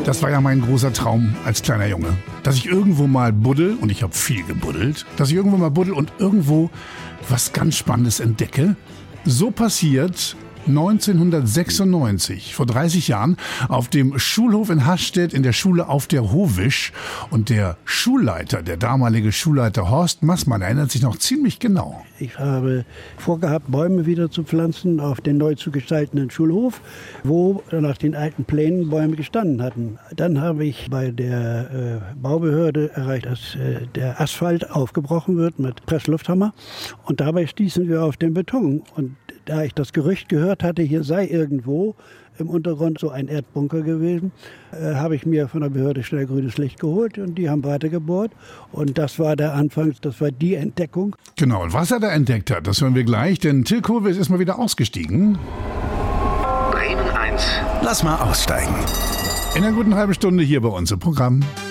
Das war ja mein großer Traum als kleiner Junge. Dass ich irgendwo mal buddel, und ich habe viel gebuddelt, dass ich irgendwo mal buddel und irgendwo was ganz Spannendes entdecke. So passiert 1996, vor 30 Jahren, auf dem Schulhof in Hastedt in der Schule auf der Hovisch. Und der Schulleiter, der damalige Schulleiter Horst Maßmann, erinnert sich noch ziemlich genau. Ich habe vorgehabt, Bäume wieder zu pflanzen auf den neu zu gestaltenden Schulhof, wo nach den alten Plänen Bäume gestanden hatten. Dann habe ich bei der Baubehörde erreicht, dass der Asphalt aufgebrochen wird mit Presslufthammer. Und dabei stießen wir auf den Beton. Und da ich das Gerücht gehört hatte, hier sei irgendwo im Untergrund so ein Erdbunker gewesen, habe ich mir von der Behörde schnell grünes Licht geholt und die haben weitergebohrt. Und das war der Anfang, das war die Entdeckung. Genau, und was er da entdeckt hat, das hören wir gleich, denn Till Kurvis ist mal wieder ausgestiegen. Bremen 1. Lass mal aussteigen. In einer guten halben Stunde hier bei uns im Programm.